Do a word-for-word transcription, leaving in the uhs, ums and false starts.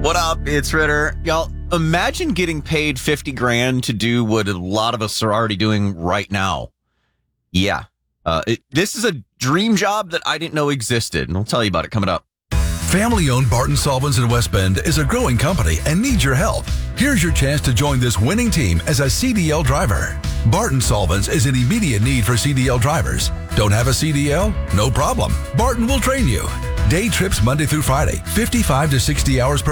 What up? It's Ritter. Y'all, imagine getting paid fifty grand to do what a lot of us are already doing right now. Yeah. Uh, it, this is a dream job that I didn't know existed, and I'll tell you about it coming up. Family-owned Barton Solvents in West Bend is a growing company and needs your help. Here's your chance to join this winning team as a C D L driver. Barton Solvents is in immediate need for C D L drivers. Don't have a C D L? No problem. Barton will train you. Day trips Monday through Friday, fifty-five to sixty hours per